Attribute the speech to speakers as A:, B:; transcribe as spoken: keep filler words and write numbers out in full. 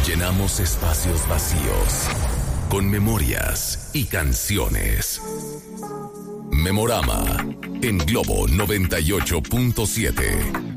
A: Llenamos espacios vacíos con memorias y canciones. Memorama en Globo noventa y ocho punto siete.